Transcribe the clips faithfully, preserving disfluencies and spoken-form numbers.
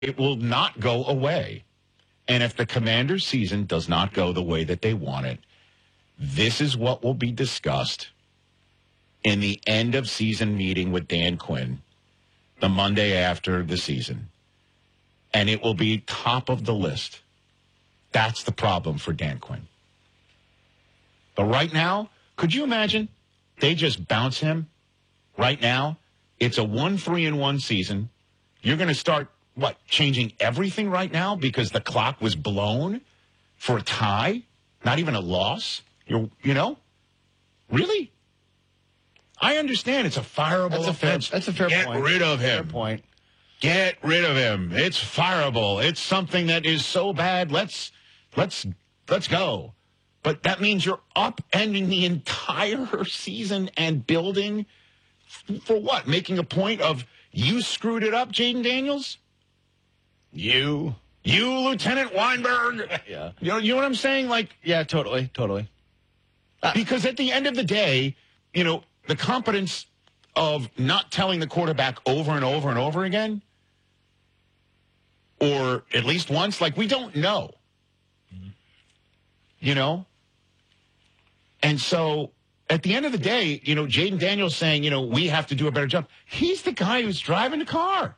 it will not go away. And if the Commanders' season does not go the way that they want it, this is what will be discussed in the end of season meeting with Dan Quinn the Monday after the season. And it will be top of the list. That's the problem for Dan Quinn. But right now, could you imagine they just bounce him right now? It's a one three and one season. You're going to start, what, changing everything right now because the clock was blown for a tie? Not even a loss? You're, you know? Really? I understand it's a fireable that's a offense. Fair, that's a fair Get point. Get rid of him. Fair point. Get rid of him. It's fireable. It's something that is so bad. Let's let's let's go. But that means you're upending the entire season and building for what? Making a point of you screwed it up, Jaden Daniels? You. You, Lieutenant Weinberg? Yeah. You know, you know what I'm saying? Like, yeah, totally, totally. Uh, because at the end of the day, you know, the competence of not telling the quarterback over and over and over again, or at least once, like we don't know, mm-hmm. you know? And so at the end of the day, you know, Jaden Daniels saying, you know, we have to do a better job. He's the guy who's driving the car.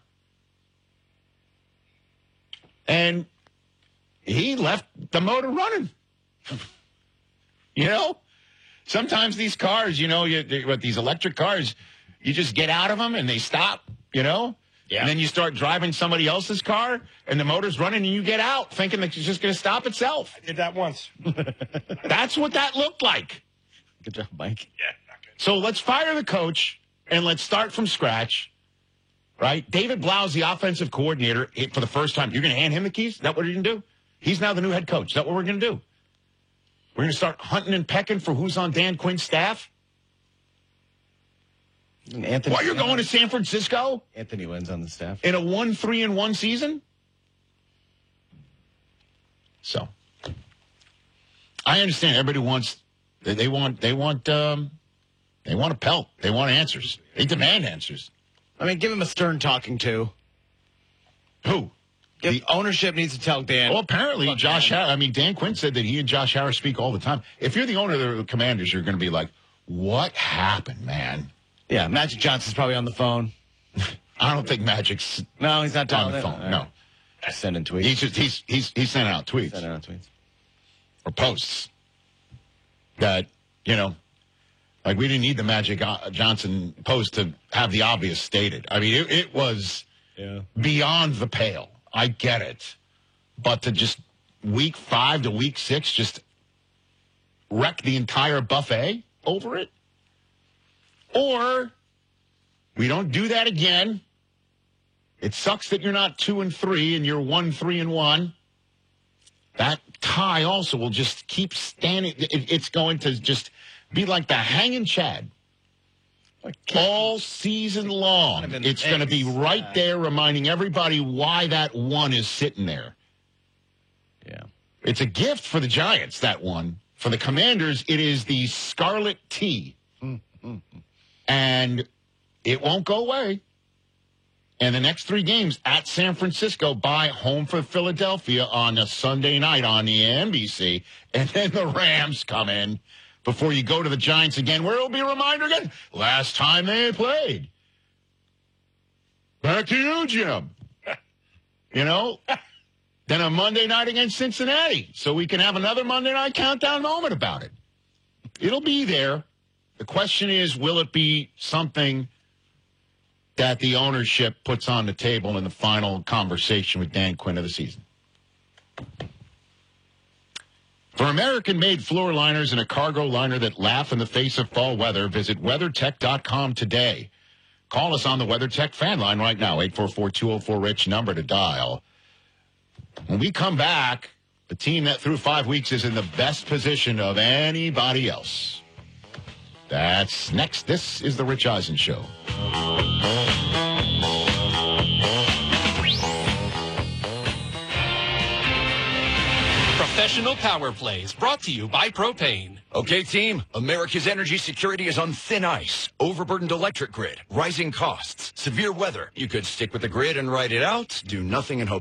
And he left the motor running. You know? Sometimes these cars, you know, you, they, what, these electric cars, you just get out of them and they stop, you know? Yeah. And then you start driving somebody else's car and the motor's running and you get out thinking that it's just going to stop itself. I did that once. That's what that looked like. Good job, Mike. Yeah, not good. So let's fire the coach and let's start from scratch, right? David Blau's the offensive coordinator for the first time. You're going to hand him the keys? Is that what you're going to do? He's now the new head coach. Is that what we're going to do? We're going to start hunting and pecking for who's on Dan Quinn's staff? And Anthony, What, you're going to San Francisco? Anthony Lynn's on the staff. In a one three and one season? So, I understand everybody wants, they, they want, they want, um, they want a pelt. They want answers. They demand answers. I mean, give him a stern talking to. Who? The ownership needs to tell Dan. Well, apparently, Josh Harris, I mean, Dan Quinn said that he and Josh Harris speak all the time. If you're the owner of the Commanders, you're going to be like, what happened, man? Yeah, Magic Johnson's probably on the phone. I don't think Magic's no, he's not on the phone. Right. No. He's sending tweets. He's just, he's, he's, he's sending out tweets. Sending out tweets. Or posts that, you know, like we didn't need the Magic Johnson post to have the obvious stated. I mean, it, it was yeah. beyond the pale. I get it. But to just week five to week six, just wreck the entire buffet over it? Or we don't do that again. It sucks that you're not two and three and you're one, three and one. That tie also will just keep standing. It, it's going to just be like the hanging Chad. All season long, kind of it's going to be right there reminding everybody why that one is sitting there. Yeah. It's a gift for the Giants, that one. For the Commanders, it is the Scarlet T. Mm-hmm. And it won't go away. And the next three games at San Francisco, by home for Philadelphia on a Sunday night on the N B C. And then the Rams come in before you go to the Giants again, where it'll be a reminder again. Last time they played. Back to you, Jim. You know? Then a Monday night against Cincinnati. So we can have another Monday night countdown moment about it. It'll be there. The question is, will it be something that the ownership puts on the table in the final conversation with Dan Quinn of the season? For American-made floor liners and a cargo liner that laugh in the face of fall weather, visit WeatherTech dot com today. Call us on the WeatherTech fan line right now, eight four four, two oh four, RICH, number to dial. When we come back, the team that through five weeks is in the best position of anybody else. That's next. This is the Rich Eisen Show. From Professional Power Plays, brought to you by Propane. Okay, team, America's energy security is on thin ice. Overburdened electric grid, rising costs, severe weather. You could stick with the grid and ride it out, do nothing and hope